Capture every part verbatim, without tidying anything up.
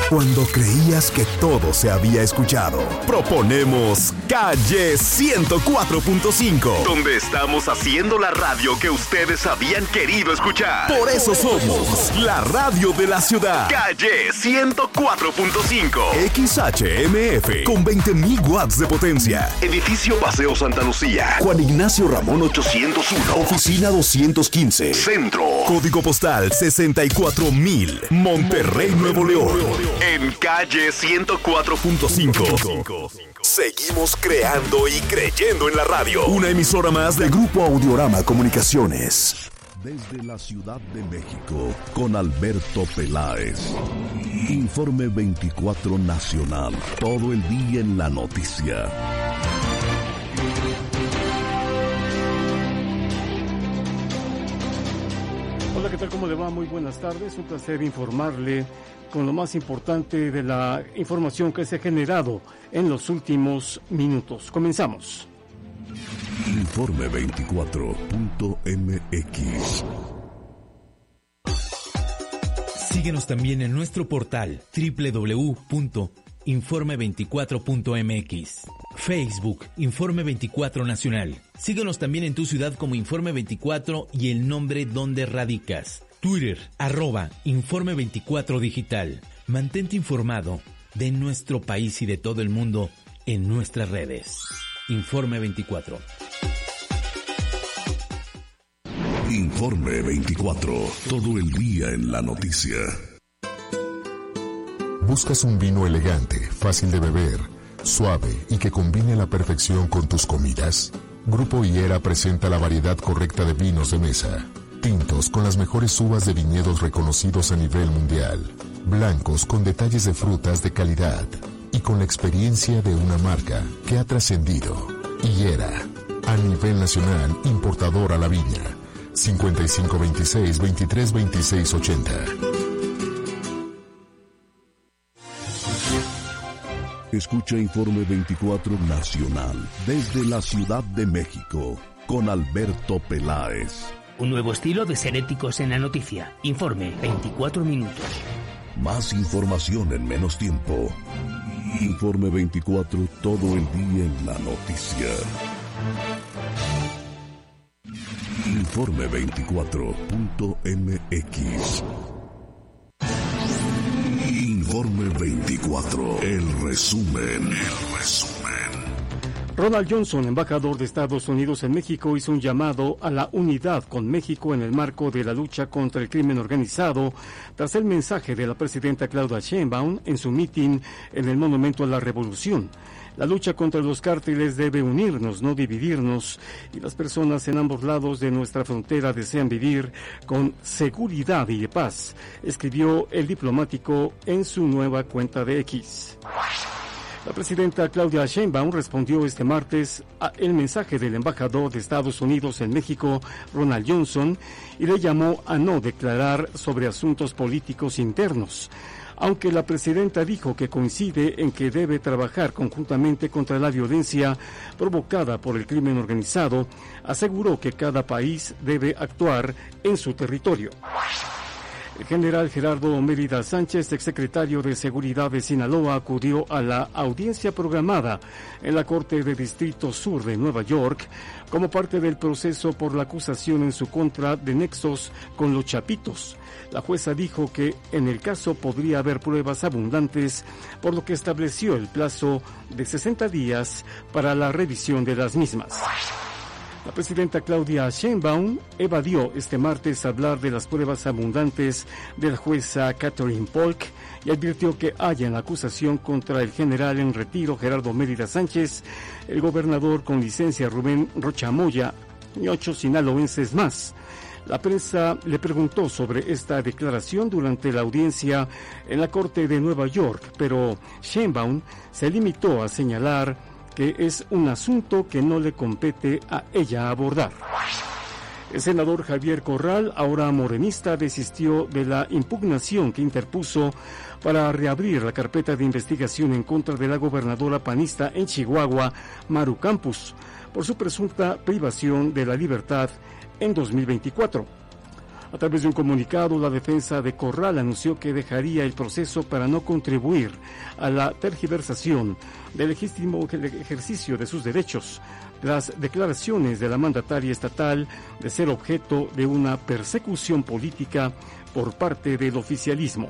Cuando creías que todo se había escuchado, proponemos Calle ciento cuatro punto cinco, donde estamos haciendo la radio que ustedes habían querido escuchar. Por eso somos la radio de la ciudad. Calle ciento cuatro punto cinco, X H M F, con veinte mil watts de potencia. Edificio Paseo Santa Lucía, Juan Ignacio Ramón ochocientos uno, Oficina doscientos quince, Centro. Código postal sesenta y cuatro mil, Monterrey, Nuevo León. En Calle ciento cuatro punto cinco. Seguimos creando y creyendo en la radio. Una emisora más de Grupo Audiorama Comunicaciones. Desde la Ciudad de México, con Alberto Peláez. Informe veinticuatro Nacional. Todo el día en la noticia. Hola, ¿qué tal? ¿Cómo le va? Muy buenas tardes. Un placer informarle con lo más importante de la información que se ha generado en los últimos minutos. Comenzamos. Informe veinticuatro punto m x. Síguenos también en nuestro portal doble u doble u doble u punto informe veinticuatro punto m x. Facebook, Informe veinticuatro Nacional. Síguenos también en tu ciudad como Informe veinticuatro y el nombre donde radicas. Twitter, arroba Informe veinticuatro Digital. Mantente informado de nuestro país y de todo el mundo en nuestras redes. Informe veinticuatro. Informe veinticuatro. Todo el día en la noticia. ¿Buscas un vino elegante, fácil de beber, suave y que combine a la perfección con tus comidas? Grupo Higuera presenta la variedad correcta de vinos de mesa. Tintos con las mejores uvas de viñedos reconocidos a nivel mundial. Blancos con detalles de frutas de calidad. Y con la experiencia de una marca que ha trascendido. Higuera, a nivel nacional, importador a la viña. cincuenta y cinco veintiséis veintitrés veintiséis ochenta. Escucha Informe veinticuatro Nacional desde la Ciudad de México con Alberto Peláez. Un nuevo estilo de ser éticos en la noticia. Informe veinticuatro minutos. Más información en menos tiempo. Informe veinticuatro, todo el día en la noticia. Informe veinticuatro punto m x. Informe veinticuatro, el resumen, el resumen. Ronald Johnson, embajador de Estados Unidos en México, hizo un llamado a la unidad con México en el marco de la lucha contra el crimen organizado, tras el mensaje de la presidenta Claudia Sheinbaum en su mitin en el Monumento a la Revolución. La lucha contra los cárteles debe unirnos, no dividirnos, y las personas en ambos lados de nuestra frontera desean vivir con seguridad y paz, escribió el diplomático en su nueva cuenta de X. La presidenta Claudia Sheinbaum respondió este martes al mensaje del embajador de Estados Unidos en México, Ronald Johnson, y le llamó a no declarar sobre asuntos políticos internos. Aunque la presidenta dijo que coincide en que debe trabajar conjuntamente contra la violencia provocada por el crimen organizado, aseguró que cada país debe actuar en su territorio. El general Gerardo Mérida Sánchez, exsecretario de Seguridad de Sinaloa, acudió a la audiencia programada en la Corte de Distrito Sur de Nueva York como parte del proceso por la acusación en su contra de nexos con los Chapitos. La jueza dijo que en el caso podría haber pruebas abundantes, por lo que estableció el plazo de sesenta días para la revisión de las mismas. La presidenta Claudia Sheinbaum evadió este martes hablar de las pruebas abundantes de la jueza Catherine Polk y advirtió que hay en la acusación contra el general en retiro Gerardo Mérida Sánchez, el gobernador con licencia Rubén Rocha Moya y ocho sinaloenses más. La prensa le preguntó sobre esta declaración durante la audiencia en la Corte de Nueva York, pero Sheinbaum se limitó a señalar que es un asunto que no le compete a ella abordar. El senador Javier Corral, ahora morenista, desistió de la impugnación que interpuso para reabrir la carpeta de investigación en contra de la gobernadora panista en Chihuahua, Maru Campos, por su presunta privación de la libertad en dos mil veinticuatro. A través de un comunicado, la defensa de Corral anunció que dejaría el proceso para no contribuir a la tergiversación del legítimo ejercicio de sus derechos, las declaraciones de la mandataria estatal de ser objeto de una persecución política por parte del oficialismo.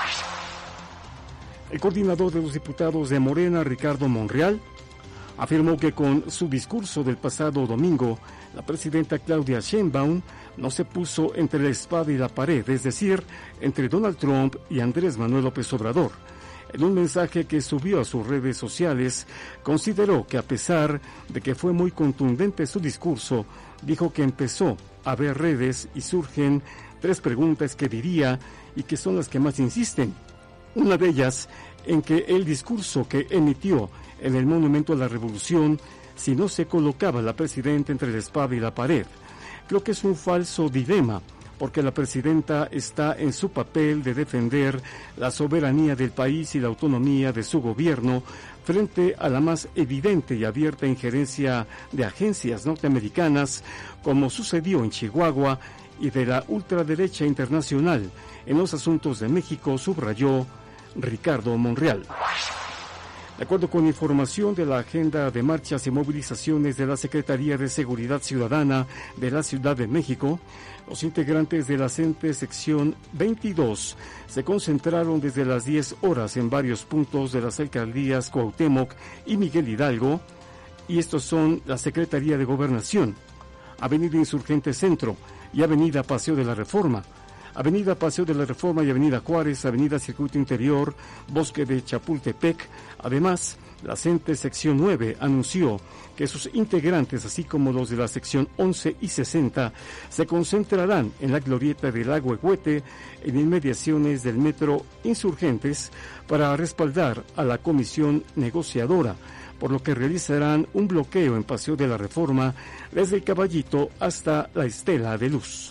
El coordinador de los diputados de Morena, Ricardo Monreal, afirmó que con su discurso del pasado domingo, la presidenta Claudia Sheinbaum no se puso entre la espada y la pared, es decir, entre Donald Trump y Andrés Manuel López Obrador. En un mensaje que subió a sus redes sociales, consideró que a pesar de que fue muy contundente su discurso, dijo que empezó a ver redes y surgen tres preguntas que diría y que son las que más insisten. Una de ellas, en que el discurso que emitió en el Monumento a la Revolución, si no se colocaba la presidenta entre la espada y la pared. Creo que es un falso dilema, porque la presidenta está en su papel de defender la soberanía del país y la autonomía de su gobierno frente a la más evidente y abierta injerencia de agencias norteamericanas, como sucedió en Chihuahua, y de la ultraderecha internacional en los asuntos de México, subrayó Ricardo Monreal. De acuerdo con información de la agenda de marchas y movilizaciones de la Secretaría de Seguridad Ciudadana de la Ciudad de México, los integrantes de la CENTE sección veintidós se concentraron desde las diez horas en varios puntos de las alcaldías Cuauhtémoc y Miguel Hidalgo, y estos son la Secretaría de Gobernación, Avenida Insurgente Centro y Avenida Paseo de la Reforma, Avenida Paseo de la Reforma y Avenida Juárez, Avenida Circuito Interior, Bosque de Chapultepec. Además, la CENTE sección nueve anunció que sus integrantes, así como los de la sección once y sesenta, se concentrarán en la glorieta del Lago Ehuete, en inmediaciones del Metro Insurgentes, para respaldar a la comisión negociadora, por lo que realizarán un bloqueo en Paseo de la Reforma desde el Caballito hasta la Estela de Luz.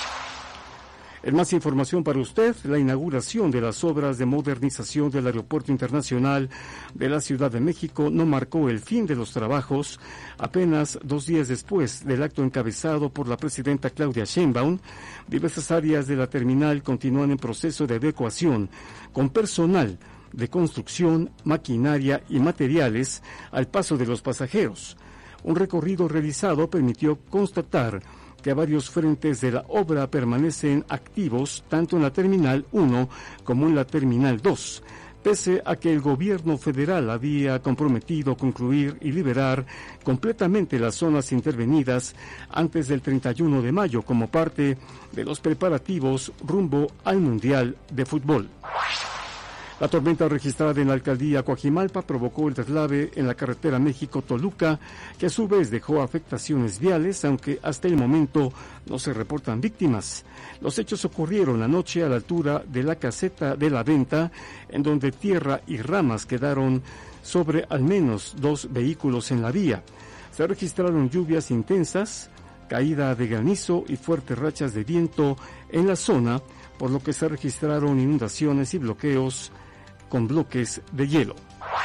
En más información para usted, la inauguración de las obras de modernización del Aeropuerto Internacional de la Ciudad de México no marcó el fin de los trabajos. Apenas dos días después del acto encabezado por la presidenta Claudia Sheinbaum, diversas áreas de la terminal continúan en proceso de adecuación, con personal de construcción, maquinaria y materiales al paso de los pasajeros. Un recorrido realizado permitió constatar que varios frentes de la obra permanecen activos tanto en la Terminal uno como en la Terminal dos, pese a que el gobierno federal había comprometido concluir y liberar completamente las zonas intervenidas antes del treinta y uno de mayo como parte de los preparativos rumbo al Mundial de Fútbol. La tormenta registrada en la alcaldía Coajimalpa provocó el deslave en la carretera México-Toluca, que a su vez dejó afectaciones viales, aunque hasta el momento no se reportan víctimas. Los hechos ocurrieron anoche a la altura de la caseta de la venta, en donde tierra y ramas quedaron sobre al menos dos vehículos en la vía. Se registraron lluvias intensas, caída de granizo y fuertes rachas de viento en la zona, por lo que se registraron inundaciones y bloqueos con bloques de hielo.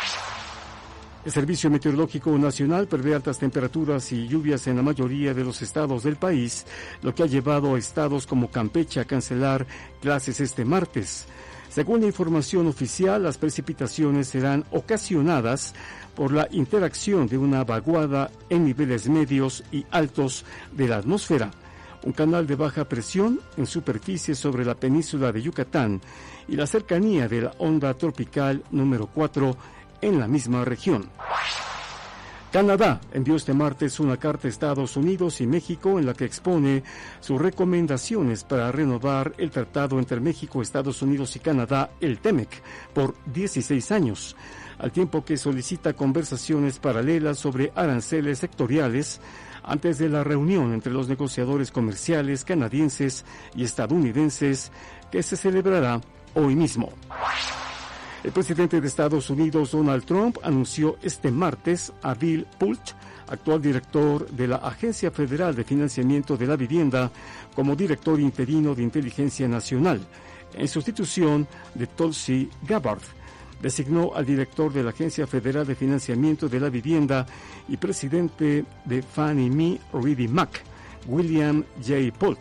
El Servicio Meteorológico Nacional prevé altas temperaturas y lluvias en la mayoría de los estados del país, lo que ha llevado a estados como Campeche a cancelar clases este martes. Según la información oficial, las precipitaciones serán ocasionadas por la interacción de una vaguada en niveles medios y altos de la atmósfera, un canal de baja presión en superficie sobre la península de Yucatán y la cercanía de la onda tropical número cuatro en la misma región. Canadá envió este martes una carta a Estados Unidos y México en la que expone sus recomendaciones para renovar el tratado entre México, Estados Unidos y Canadá, el TEMEC, por dieciséis años, al tiempo que solicita conversaciones paralelas sobre aranceles sectoriales antes de la reunión entre los negociadores comerciales canadienses y estadounidenses que se celebrará hoy mismo. El presidente de Estados Unidos, Donald Trump, anunció este martes a Bill Pult, actual director de la Agencia Federal de Financiamiento de la Vivienda, como director interino de Inteligencia Nacional, en sustitución de Tulsi Gabbard. Designó al director de la Agencia Federal de Financiamiento de la Vivienda y presidente de Fannie Mae Freddie Mac, William J. Pult,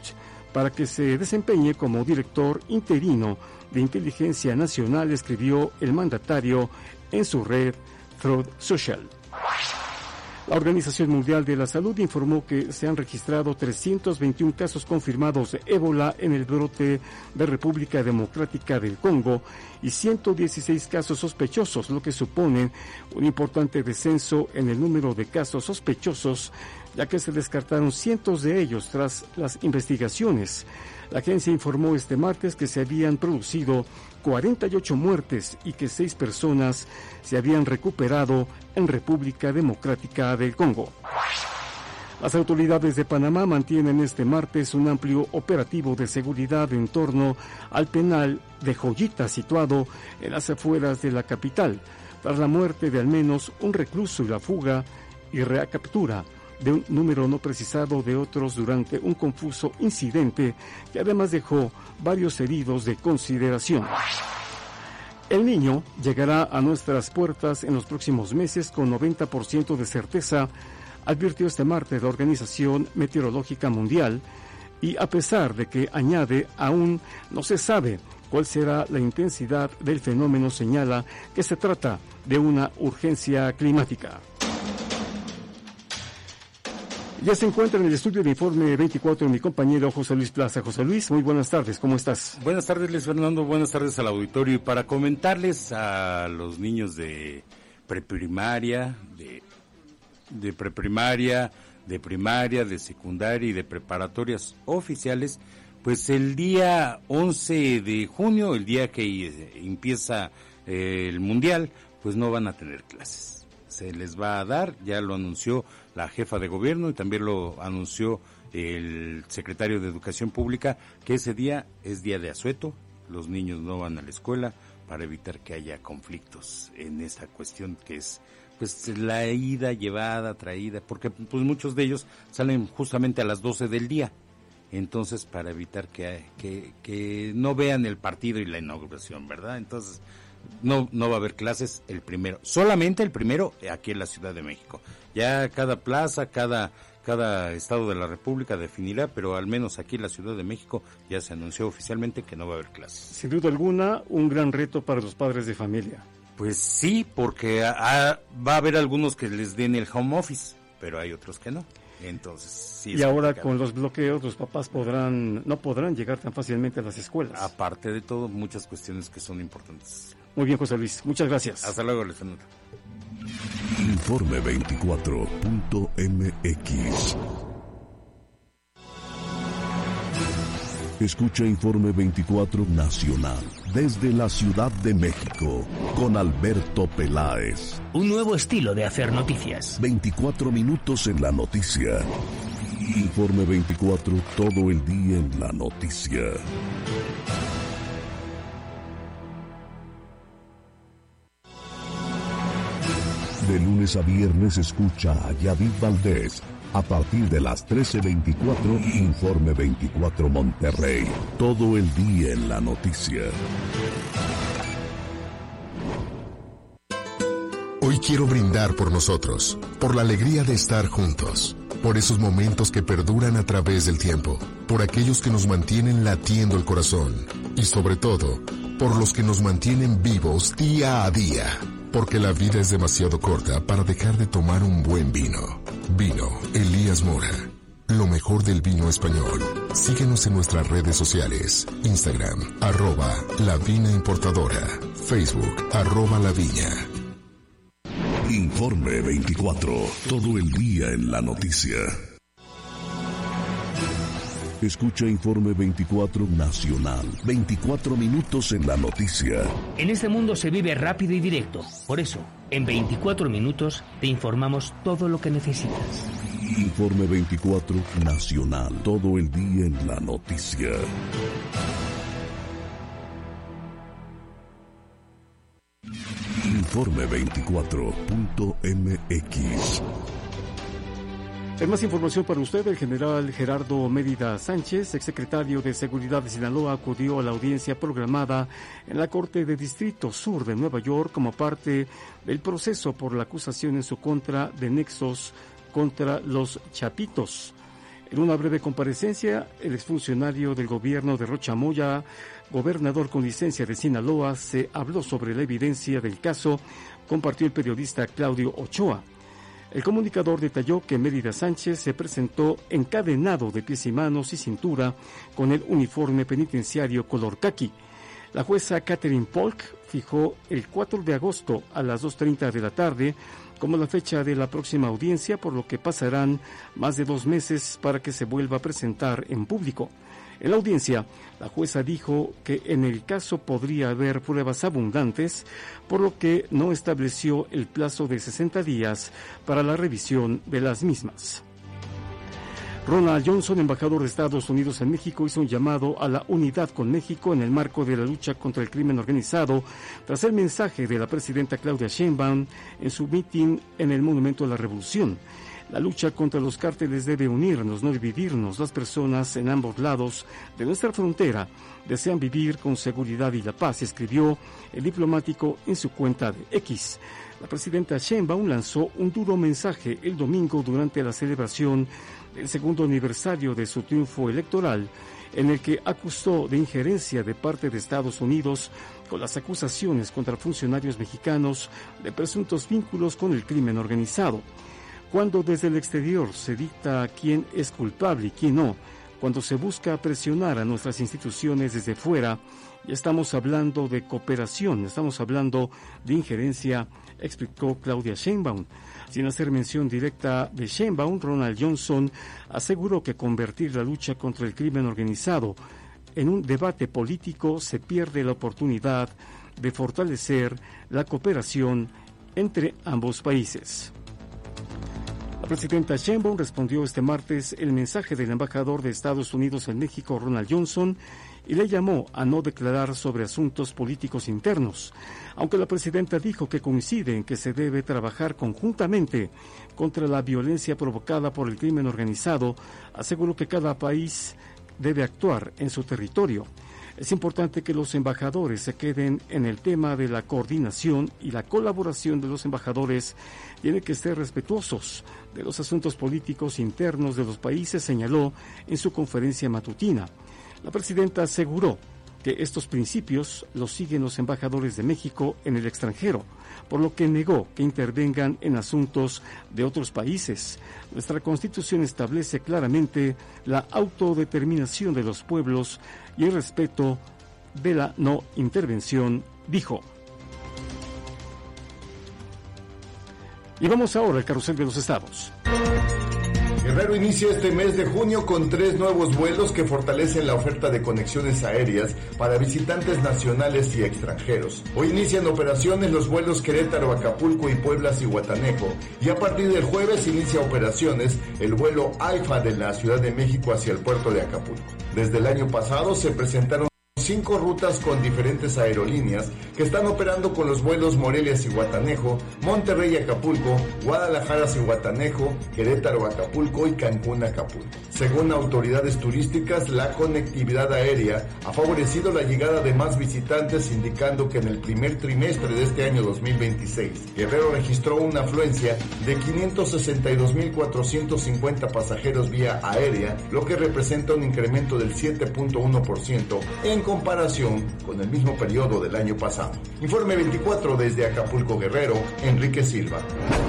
para que se desempeñe como director interino de Inteligencia Nacional, escribió el mandatario en su red Truth Social. La Organización Mundial de la Salud informó que se han registrado trescientos veintiún casos confirmados de ébola en el brote de República Democrática del Congo y ciento dieciséis casos sospechosos, lo que supone un importante descenso en el número de casos sospechosos, ya que se descartaron cientos de ellos tras las investigaciones. La agencia informó este martes que se habían producido cuarenta y ocho muertes y que seis personas se habían recuperado en República Democrática del Congo. Las autoridades de Panamá mantienen este martes un amplio operativo de seguridad en torno al penal de Joyita, situado en las afueras de la capital, tras la muerte de al menos un recluso y la fuga y recaptura de un número no precisado de otros durante un confuso incidente que además dejó varios heridos de consideración. El Niño llegará a nuestras puertas en los próximos meses con noventa por ciento de certeza, advirtió este martes la Organización Meteorológica Mundial, y a pesar de que añade aún no se sabe cuál será la intensidad del fenómeno, señala que se trata de una urgencia climática. Ya se encuentra en el estudio de Informe veinticuatro mi compañero José Luis Plaza. José Luis, muy buenas tardes, ¿cómo estás? Buenas tardes, Luis Fernando, buenas tardes al auditorio. Y para comentarles a los niños de preprimaria, de, de preprimaria, de primaria, de secundaria y de preparatorias oficiales, pues el día once de junio, el día que empieza eh, el Mundial, pues no van a tener clases. Se les va a dar, ya lo anunció la jefa de gobierno y también lo anunció el secretario de Educación Pública, que ese día es día de asueto, los niños no van a la escuela para evitar que haya conflictos en esta cuestión que es pues la ida, llevada, traída, porque pues muchos de ellos salen justamente a las doce del día, entonces para evitar que, que, que no vean el partido y la inauguración, ¿verdad? Entonces No, no va a haber clases el primero, solamente el primero aquí en la Ciudad de México. Ya cada plaza, cada cada estado de la República definirá, pero al menos aquí en la Ciudad de México ya se anunció oficialmente que no va a haber clases. Sin duda alguna, un gran reto para los padres de familia. Pues sí, porque a, a, va a haber algunos que les den el home office, pero hay otros que no. Entonces, sí. Y ahora complicado. Con los bloqueos, los papás podrán no podrán llegar tan fácilmente a las escuelas. Aparte de todo, muchas cuestiones que son importantes. Muy bien, José Luis. Muchas gracias. Hasta luego, Luis Fernando. Informe veinticuatro punto m x. Escucha Informe veinticuatro Nacional desde la Ciudad de México con Alberto Peláez. Un nuevo estilo de hacer noticias. veinticuatro minutos en la noticia. Informe veinticuatro, todo el día en la noticia. De lunes a viernes escucha a Yadid Valdés. A partir de las trece veinticuatro, Informe veinticuatro Monterrey. Todo el día en la noticia. Hoy quiero brindar por nosotros, por la alegría de estar juntos, por esos momentos que perduran a través del tiempo, por aquellos que nos mantienen latiendo el corazón y sobre todo, por los que nos mantienen vivos día a día. Porque la vida es demasiado corta para dejar de tomar un buen vino. Vino Elías Mora. Lo mejor del vino español. Síguenos en nuestras redes sociales. Instagram, arroba La Vina Importadora. Facebook, arroba La Viña. Informe veinticuatro. Todo el día en la noticia. Escucha Informe veinticuatro Nacional. veinticuatro minutos en la noticia. En este mundo se vive rápido y directo. Por eso, en veinticuatro minutos te informamos todo lo que necesitas. Informe veinticuatro Nacional. Todo el día en la noticia. Informe veinticuatro punto m x. En más información para usted, el general Gerardo Mérida Sánchez, exsecretario de Seguridad de Sinaloa, acudió a la audiencia programada en la Corte de Distrito Sur de Nueva York como parte del proceso por la acusación en su contra de nexos contra los Chapitos. En una breve comparecencia, el exfuncionario del gobierno de Rocha Moya, gobernador con licencia de Sinaloa, se habló sobre la evidencia del caso, compartió el periodista Claudio Ochoa. El comunicador detalló que Mérida Sánchez se presentó encadenado de pies y manos y cintura con el uniforme penitenciario color caqui. La jueza Catherine Polk fijó el cuatro de agosto a las dos treinta de la tarde como la fecha de la próxima audiencia, por lo que pasarán más de dos meses para que se vuelva a presentar en público. En la audiencia, la jueza dijo que en el caso podría haber pruebas abundantes, por lo que no estableció el plazo de sesenta días para la revisión de las mismas. Ronald Johnson, embajador de Estados Unidos en México, hizo un llamado a la unidad con México en el marco de la lucha contra el crimen organizado, tras el mensaje de la presidenta Claudia Sheinbaum en su mitin en el Monumento a la Revolución. La lucha contra los cárteles debe unirnos, no dividirnos. Las personas en ambos lados de nuestra frontera desean vivir con seguridad y la paz, escribió el diplomático en su cuenta de X. La presidenta Sheinbaum lanzó un duro mensaje el domingo durante la celebración del segundo aniversario de su triunfo electoral, en el que acusó de injerencia de parte de Estados Unidos con las acusaciones contra funcionarios mexicanos de presuntos vínculos con el crimen organizado. Cuando desde el exterior se dicta quién es culpable y quién no, cuando se busca presionar a nuestras instituciones desde fuera, ya estamos hablando de cooperación, estamos hablando de injerencia, explicó Claudia Sheinbaum. Sin hacer mención directa de Sheinbaum, Ronald Johnson aseguró que convertir la lucha contra el crimen organizado en un debate político se pierde la oportunidad de fortalecer la cooperación entre ambos países. La presidenta Sheinbaum respondió este martes el mensaje del embajador de Estados Unidos en México, Ronald Johnson, y le llamó a no declarar sobre asuntos políticos internos. Aunque la presidenta dijo que coincide en que se debe trabajar conjuntamente contra la violencia provocada por el crimen organizado, aseguró que cada país debe actuar en su territorio. Es importante que los embajadores se queden en el tema de la coordinación y la colaboración de los embajadores tiene que ser respetuosos de los asuntos políticos internos de los países, señaló en su conferencia matutina. La presidenta aseguró que estos principios los siguen los embajadores de México en el extranjero, por lo que negó que intervengan en asuntos de otros países. Nuestra Constitución establece claramente la autodeterminación de los pueblos y el respeto de la no intervención, dijo. Y vamos ahora al carrusel de los estados. Guerrero inicia este mes de junio con tres nuevos vuelos que fortalecen la oferta de conexiones aéreas para visitantes nacionales y extranjeros. Hoy inician operaciones los vuelos Querétaro, Acapulco y Puebla-Zihuatanejo, y a partir del jueves inicia operaciones el vuelo AIFA de la Ciudad de México hacia el puerto de Acapulco. Desde el año pasado se presentaron cinco rutas con diferentes aerolíneas que están operando con los vuelos Morelia-Zihuatanejo, Monterrey-Acapulco, Guadalajara-Zihuatanejo, Querétaro-Acapulco y Cancún-Acapulco. Según autoridades turísticas, la conectividad aérea ha favorecido la llegada de más visitantes, indicando que en el primer trimestre de este año dos mil veintiséis, Guerrero registró una afluencia de quinientos sesenta y dos mil cuatrocientos cincuenta pasajeros vía aérea, lo que representa un incremento del siete punto uno por ciento en comparación con el mismo periodo del año pasado. Informe veinticuatro desde Acapulco, Guerrero, Enrique Silva.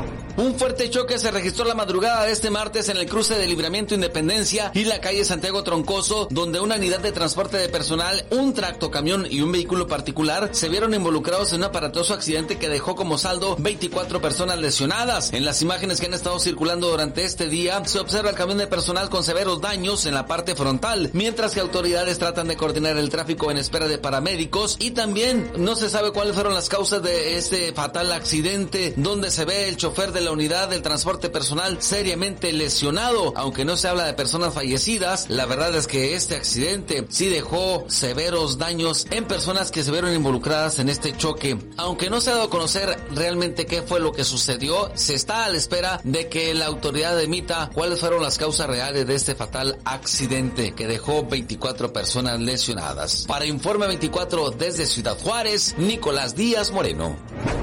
Un fuerte choque se registró la madrugada de este martes en el cruce de Libramiento Independencia y la calle Santiago Troncoso, donde una unidad de transporte de personal, un tractocamión y un vehículo particular se vieron involucrados en un aparatoso accidente que dejó como saldo veinticuatro personas lesionadas. En las imágenes que han estado circulando durante este día, se observa el camión de personal con severos daños en la parte frontal, mientras que autoridades tratan de coordinar el tráfico en espera de paramédicos, y también no se sabe cuáles fueron las causas de este fatal accidente, donde se ve el chofer de la unidad del transporte personal seriamente lesionado. Aunque no se habla de personas fallecidas, la verdad es que este accidente sí dejó severos daños en personas que se vieron involucradas en este choque. Aunque no se ha dado a conocer realmente qué fue lo que sucedió, se está a la espera de que la autoridad emita cuáles fueron las causas reales de este fatal accidente que dejó veinticuatro personas lesionadas. Para Informe veinticuatro desde Ciudad Juárez, Nicolás Díaz Moreno.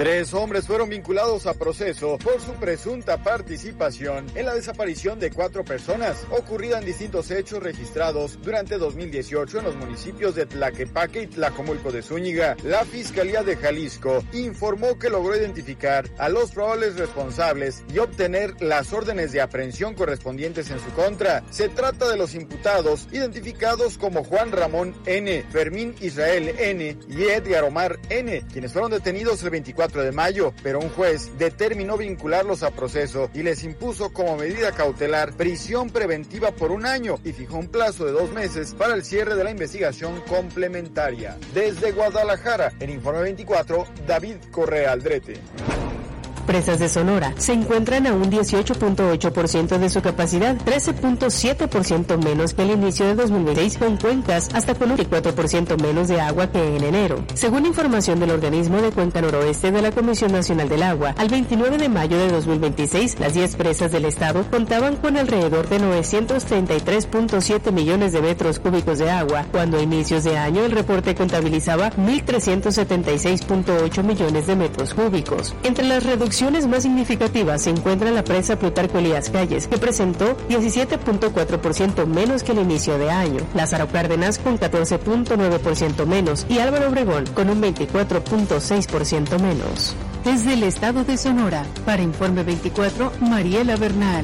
Tres hombres fueron vinculados a proceso por su presunta participación en la desaparición de cuatro personas, ocurrida en distintos hechos registrados durante dos mil dieciocho en los municipios de Tlaquepaque y Tlajomulco de Zúñiga. La Fiscalía de Jalisco informó que logró identificar a los probables responsables y obtener las órdenes de aprehensión correspondientes en su contra. Se trata de los imputados identificados como Juan Ramón N., Fermín Israel N. y Edgar Omar N., quienes fueron detenidos el veinticuatro de mayo, pero un juez determinó vincularlos a proceso y les impuso como medida cautelar prisión preventiva por un año y fijó un plazo de dos meses para el cierre de la investigación complementaria. Desde Guadalajara, en Informe veinticuatro, David Correa Aldrete. Presas de Sonora se encuentran a un dieciocho punto ocho por ciento de su capacidad, trece punto siete por ciento menos que el inicio de dos mil veintiséis, con cuencas hasta con un veinticuatro por ciento menos de agua que en enero. Según información del organismo de Cuenca Noroeste de la Comisión Nacional del Agua, al veintinueve de mayo de dos mil veintiséis, las diez presas del estado contaban con alrededor de novecientos treinta y tres punto siete millones de metros cúbicos de agua, cuando a inicios de año el reporte contabilizaba mil trescientos setenta y seis punto ocho millones de metros cúbicos. Entre las reducciones más significativas se encuentra la presa Plutarco Elías Calles, que presentó diecisiete punto cuatro por ciento menos que el inicio de año, Lázaro Cárdenas con catorce punto nueve por ciento menos y Álvaro Obregón con un veinticuatro punto seis por ciento menos. Desde el estado de Sonora, para Informe veinticuatro, Mariela Bernal.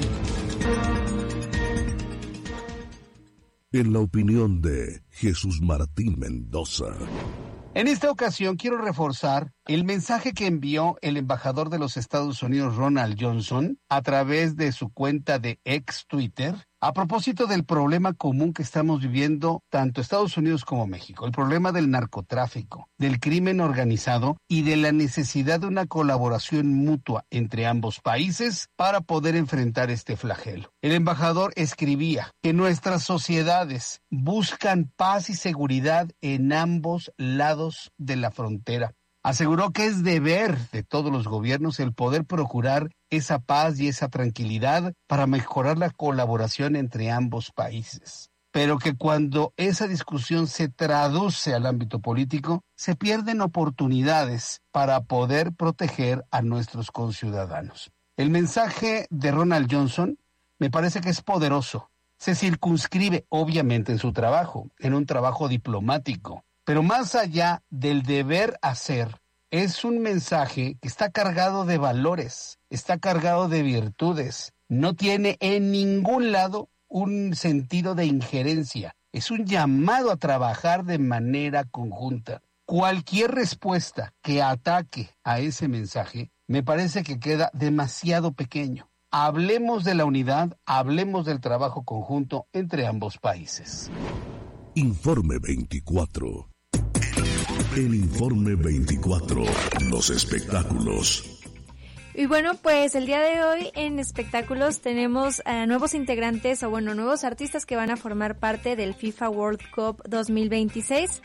En la opinión de Jesús Martín Mendoza. En esta ocasión quiero reforzar el mensaje que envió el embajador de los Estados Unidos, Ronald Johnson, a través de su cuenta de ex Twitter, a propósito del problema común que estamos viviendo tanto Estados Unidos como México, el problema del narcotráfico, del crimen organizado y de la necesidad de una colaboración mutua entre ambos países para poder enfrentar este flagelo. El embajador escribía que nuestras sociedades buscan paz y seguridad en ambos lados de la frontera. Aseguró que es deber de todos los gobiernos el poder procurar esa paz y esa tranquilidad para mejorar la colaboración entre ambos países. Pero que cuando esa discusión se traduce al ámbito político, se pierden oportunidades para poder proteger a nuestros conciudadanos. El mensaje de Ronald Johnson me parece que es poderoso. Se circunscribe, obviamente, en su trabajo, en un trabajo diplomático. Pero más allá del deber hacer, es un mensaje que está cargado de valores, está cargado de virtudes. No tiene en ningún lado un sentido de injerencia. Es un llamado a trabajar de manera conjunta. Cualquier respuesta que ataque a ese mensaje me parece que queda demasiado pequeño. Hablemos de la unidad, hablemos del trabajo conjunto entre ambos países. Informe veinticuatro. El Informe veinticuatro, los espectáculos. Y bueno, pues el día de hoy en espectáculos tenemos a nuevos integrantes, o bueno, nuevos artistas que van a formar parte del FIFA World Cup dos mil veintiséis.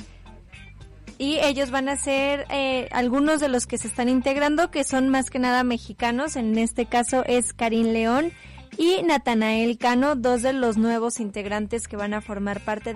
Y ellos van a ser eh, algunos de los que se están integrando, que son más que nada mexicanos. En este caso es Karim León y Natanael Cano, dos de los nuevos integrantes que van a formar parte